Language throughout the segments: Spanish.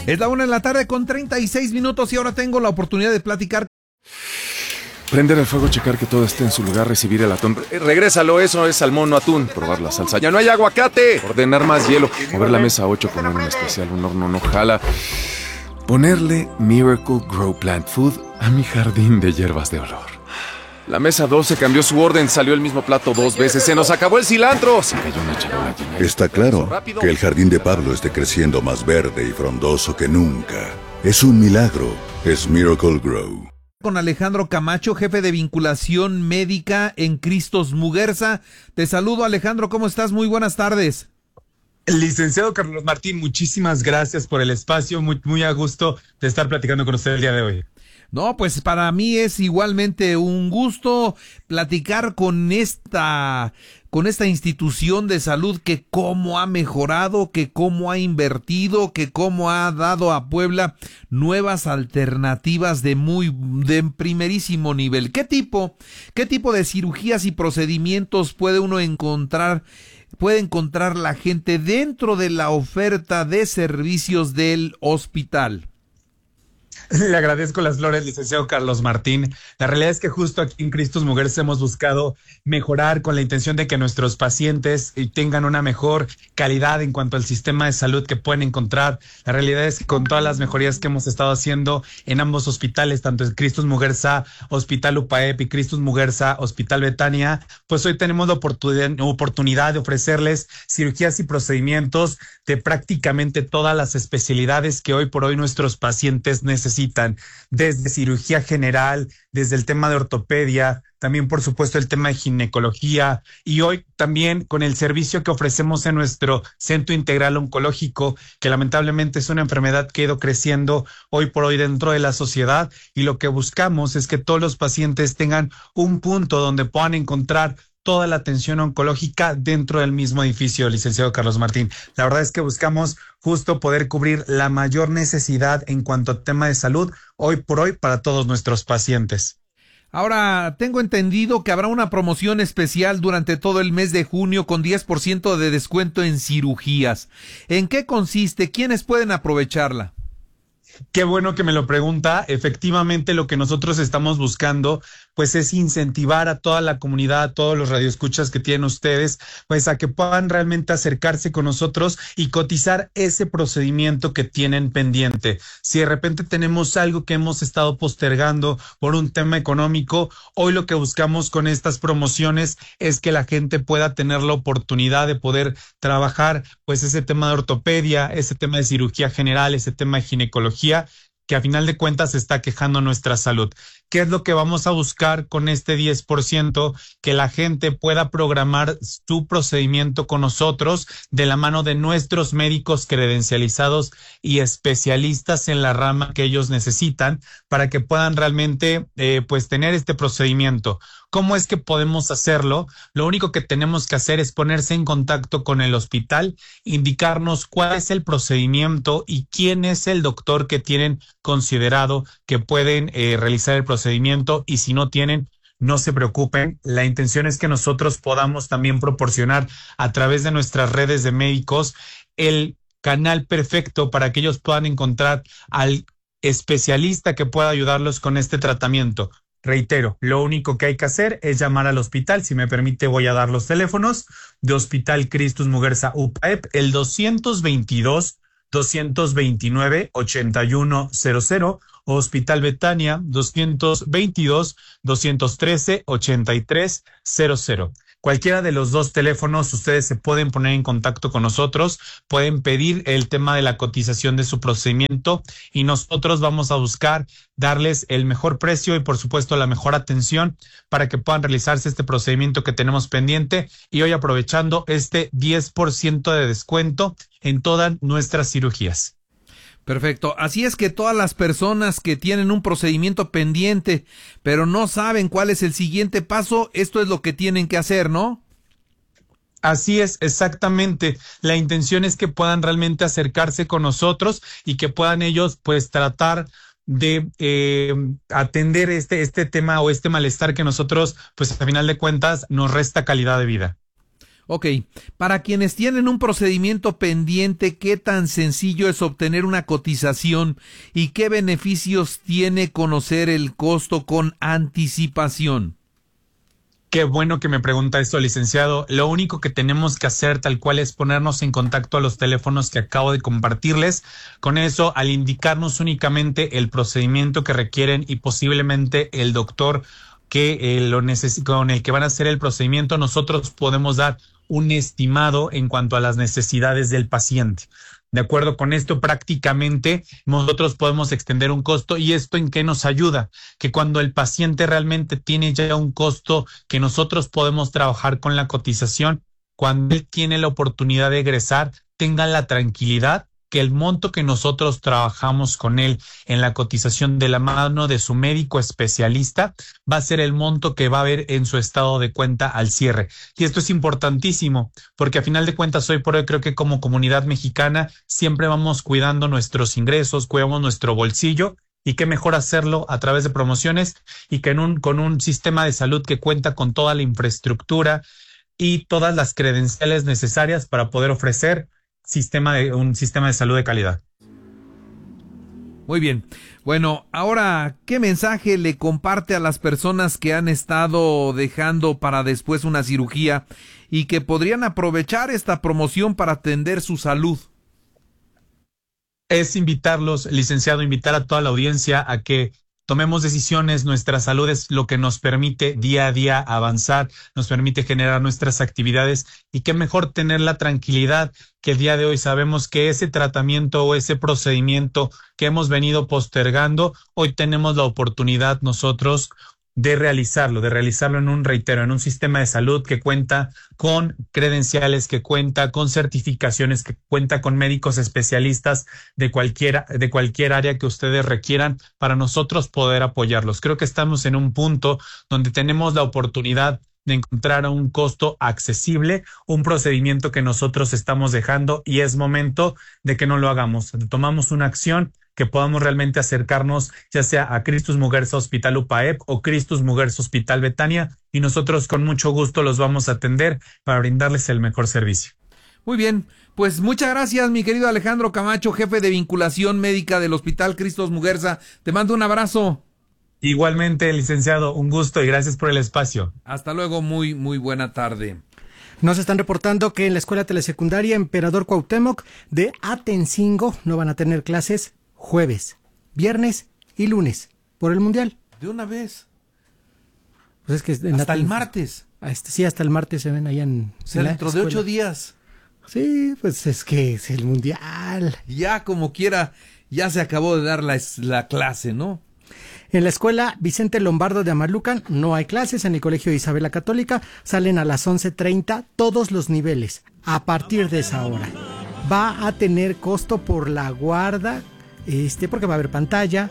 Es la 1:36 p.m. y ahora tengo la oportunidad de platicar. Prender el fuego, checar que todo esté en su lugar, recibir el atún. Regrésalo, eso es salmón, no atún. Probar la salsa. ¡Ya no hay aguacate! Ordenar más hielo. Mover la mesa 8, poner un especial, un horno no jala. Ponerle Miracle Grow Plant Food a mi jardín de hierbas de olor. La mesa 12 cambió su orden, salió el mismo plato 2 veces. ¡Se nos acabó el cilantro! Se cayó una charola llena. Está claro que el jardín de Pablo esté creciendo más verde y frondoso que nunca. Es un milagro. Es Miracle Grow. Con Alejandro Camacho, jefe de vinculación médica en Cristos Muguerza. Te saludo, Alejandro, ¿cómo estás? Muy buenas tardes. Licenciado Carlos Martín, muchísimas gracias por el espacio, muy a gusto de estar platicando con usted el día de hoy. No, pues para mí es igualmente un gusto platicar con esta institución de salud que cómo ha mejorado, que cómo ha invertido, que cómo ha dado a Puebla nuevas alternativas de primerísimo nivel. ¿Qué tipo de cirugías y procedimientos puede encontrar la gente dentro de la oferta de servicios del hospital? Le agradezco las flores, licenciado Carlos Martín. La realidad es que justo aquí en Cristos Muguerza hemos buscado mejorar con la intención de que nuestros pacientes tengan una mejor calidad en cuanto al sistema de salud que pueden encontrar. La realidad es que con todas las mejorías que hemos estado haciendo en ambos hospitales, tanto en Cristos Muguerza, Hospital UPAEP y Cristos Muguerza, Hospital Betania, pues hoy tenemos la oportunidad de ofrecerles cirugías y procedimientos de prácticamente todas las especialidades que hoy por hoy nuestros pacientes necesitan, desde cirugía general, desde el tema de ortopedia, también por supuesto el tema de ginecología y hoy también con el servicio que ofrecemos en nuestro Centro Integral Oncológico, que lamentablemente es una enfermedad que ha ido creciendo hoy por hoy dentro de la sociedad y lo que buscamos es que todos los pacientes tengan un punto donde puedan encontrar toda la atención oncológica dentro del mismo edificio, licenciado Carlos Martín. La verdad es que buscamos justo poder cubrir la mayor necesidad en cuanto a tema de salud hoy por hoy para todos nuestros pacientes. Ahora, tengo entendido que habrá una promoción especial durante todo el mes de junio con 10% de descuento en cirugías. ¿En qué consiste? ¿Quiénes pueden aprovecharla? Qué bueno que me lo pregunta. Efectivamente, lo que nosotros estamos buscando, pues es incentivar a toda la comunidad, a todos los radioescuchas que tienen ustedes, pues a que puedan realmente acercarse con nosotros y cotizar ese procedimiento que tienen pendiente. Si de repente tenemos algo que hemos estado postergando por un tema económico, hoy lo que buscamos con estas promociones es que la gente pueda tener la oportunidad de poder trabajar, pues ese tema de ortopedia, ese tema de cirugía general, ese tema de ginecología, que a final de cuentas está quejando nuestra salud. ¿Qué es lo que vamos a buscar con este 10%? Que la gente pueda programar su procedimiento con nosotros de la mano de nuestros médicos credencializados y especialistas en la rama que ellos necesitan para que puedan realmente pues tener este procedimiento. ¿Cómo es que podemos hacerlo? Lo único que tenemos que hacer es ponerse en contacto con el hospital, indicarnos cuál es el procedimiento y quién es el doctor que tienen considerado que pueden realizar el procedimiento y si no tienen, no se preocupen. La intención es que nosotros podamos también proporcionar a través de nuestras redes de médicos el canal perfecto para que ellos puedan encontrar al especialista que pueda ayudarlos con este tratamiento. Reitero, lo único que hay que hacer es llamar al hospital. Si me permite, voy a dar los teléfonos de Hospital Cristos Muguerza UPAEP, el 222-229-8100, Hospital Betania, 222-213-8300. Cualquiera de los dos teléfonos, ustedes se pueden poner en contacto con nosotros, pueden pedir el tema de la cotización de su procedimiento y nosotros vamos a buscar darles el mejor precio y por supuesto la mejor atención para que puedan realizarse este procedimiento que tenemos pendiente y hoy aprovechando este 10% de descuento en todas nuestras cirugías. Perfecto. Así es que todas las personas que tienen un procedimiento pendiente, pero no saben cuál es el siguiente paso, esto es lo que tienen que hacer, ¿no? Así es, exactamente. La intención es que puedan realmente acercarse con nosotros y que puedan ellos, pues, tratar de atender este tema o este malestar que nosotros, pues, a final de cuentas, nos resta calidad de vida. Ok, para quienes tienen un procedimiento pendiente, ¿qué tan sencillo es obtener una cotización y qué beneficios tiene conocer el costo con anticipación? Qué bueno que me pregunta esto, licenciado. Lo único que tenemos que hacer tal cual es ponernos en contacto a los teléfonos que acabo de compartirles. Con eso, al indicarnos únicamente el procedimiento que requieren y posiblemente el doctor que con el que van a hacer el procedimiento, nosotros podemos dar un estimado en cuanto a las necesidades del paciente. De acuerdo con esto, prácticamente nosotros podemos extender un costo. ¿Y esto en qué nos ayuda? Que cuando el paciente realmente tiene ya un costo que nosotros podemos trabajar con la cotización, cuando él tiene la oportunidad de egresar, tenga la tranquilidad que el monto que nosotros trabajamos con él en la cotización de la mano de su médico especialista va a ser el monto que va a haber en su estado de cuenta al cierre. Y esto es importantísimo, porque a final de cuentas hoy por hoy creo que como comunidad mexicana siempre vamos cuidando nuestros ingresos, cuidamos nuestro bolsillo, y qué mejor hacerlo a través de promociones y que con un sistema de salud que cuenta con toda la infraestructura y todas las credenciales necesarias para poder ofrecer un sistema de salud de calidad. Muy bien. Bueno, ahora, ¿qué mensaje le comparte a las personas que han estado dejando para después una cirugía y que podrían aprovechar esta promoción para atender su salud? Es invitarlos, licenciado, invitar a toda la audiencia a que tomemos decisiones. Nuestra salud es lo que nos permite día a día avanzar, nos permite generar nuestras actividades y qué mejor tener la tranquilidad que el día de hoy sabemos que ese tratamiento o ese procedimiento que hemos venido postergando, hoy tenemos la oportunidad nosotros de realizarlo en un sistema de salud que cuenta con credenciales, que cuenta con certificaciones, que cuenta con médicos especialistas de cualquier área que ustedes requieran para nosotros poder apoyarlos. Creo que estamos en un punto donde tenemos la oportunidad de encontrar a un costo accesible un procedimiento que nosotros estamos dejando y es momento de que no lo hagamos, tomamos una acción que podamos realmente acercarnos ya sea a Christus Muguerza Hospital UPAEP o Christus Muguerza Hospital Betania y nosotros con mucho gusto los vamos a atender para brindarles el mejor servicio. Muy bien, pues muchas gracias mi querido Alejandro Camacho, jefe de vinculación médica del Hospital Christus Muguerza. Te mando un abrazo. Igualmente, licenciado, un gusto y gracias por el espacio. Hasta luego, muy buena tarde. Nos están reportando que en la Escuela Telesecundaria Emperador Cuauhtémoc de Atencingo no van a tener clases jueves, viernes y lunes por el Mundial. ¿De una vez? Pues es que hasta el martes. Sí, hasta el martes se ven allá en dentro de 8 días. Sí, pues es que es el Mundial. Ya como quiera, ya se acabó de dar la clase, ¿no? En la escuela Vicente Lombardo de Amalucan no hay clases. En el colegio Isabel la Católica salen a las 11:30 todos los niveles. A partir de esa hora va a tener costo por la guarda, porque va a haber pantalla,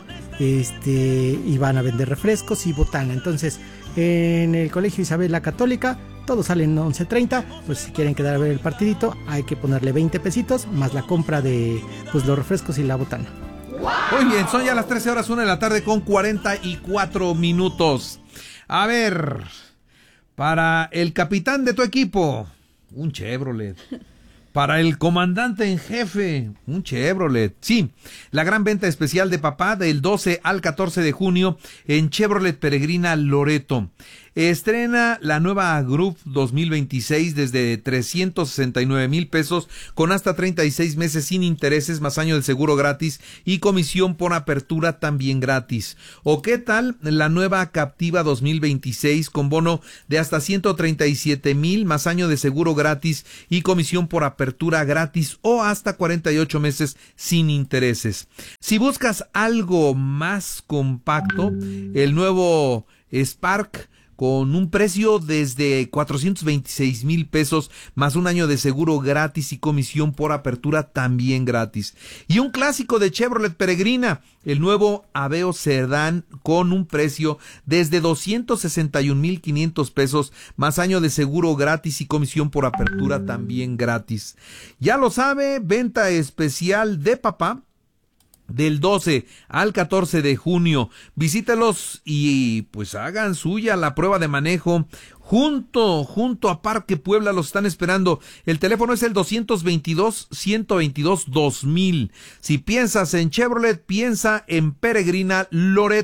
y van a vender refrescos y botana. Entonces, en el colegio Isabel la Católica todos salen 11:30, pues si quieren quedar a ver el partidito hay que ponerle 20 pesitos más la compra de los refrescos y la botana. Muy bien, son ya las 13:01 de la tarde con 44 minutos. A ver, para el capitán de tu equipo, un Chevrolet. Para el comandante en jefe, un Chevrolet. Sí, la gran venta especial de papá del 12 al 14 de junio en Chevrolet Peregrina Loreto. Estrena la nueva Groove 2026 desde 369,000 pesos con hasta 36 meses sin intereses más año de seguro gratis y comisión por apertura también gratis. ¿O qué tal la nueva Captiva 2026 con bono de hasta 137,000 más año de seguro gratis y comisión por apertura gratis o hasta 48 meses sin intereses? Si buscas algo más compacto, el nuevo Spark con un precio desde 426,000 pesos más un año de seguro gratis y comisión por apertura también gratis. Y un clásico de Chevrolet Peregrina, el nuevo Aveo Sedán con un precio desde 261,500 pesos más año de seguro gratis y comisión por apertura también gratis. Ya lo sabe, venta especial de papá del 12 al 14 de junio. Visítelos y pues hagan suya la prueba de manejo junto a Parque Puebla los están esperando. El teléfono es el 222-122-2000. Si piensas en Chevrolet, piensa en Peregrina Loreto.